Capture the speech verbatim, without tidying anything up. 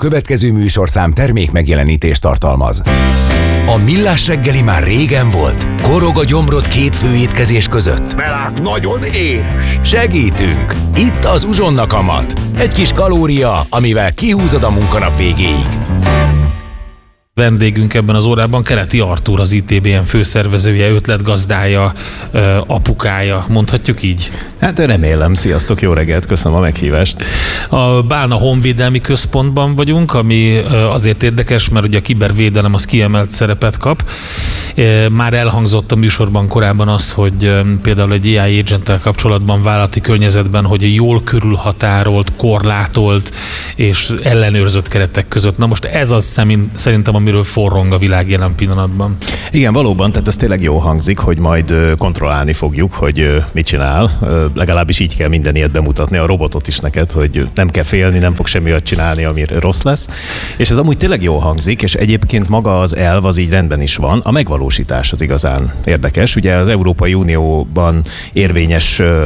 következő műsorszám termék megjelenítést tartalmaz. A Millás reggeli már régen volt. Korog a gyomrod két főétkezés között. Mert nagyon éhes. Segítünk! Itt az Uzsonna kamat. Egy kis kalória, amivel kihúzod a munkanap végéig. Vendégünk ebben az órában Keleti Artúr, az i té bé en főszervezője, ötletgazdája, apukája, mondhatjuk így? Hát remélem. Sziasztok, jó reggelt, köszönöm a meghívást. A Bálna Honvédelmi Központban vagyunk, ami azért érdekes, mert ugye a kibervédelem az kiemelt szerepet kap. Már elhangzott a műsorban korábban az, hogy például egy á i agenttel kapcsolatban, vállalati környezetben, hogy jól körülhatárolt, korlátolt és ellenőrzött keretek között. Na most ez az szerintem, amiről forrong a világ jelen pillanatban. Igen, valóban, tehát ez tényleg jó hangzik, hogy majd kontrollálni fogjuk, hogy mit csinál. Legalábbis így kell minden ilyet bemutatni, a robotot is neked, hogy nem kell félni, nem fog semmi olyat csinálni, ami rossz lesz. És ez amúgy tényleg jó hangzik, és egyébként maga az elv az így rendben is van. A megvalósítás az igazán érdekes. Ugye az Európai Unióban érvényes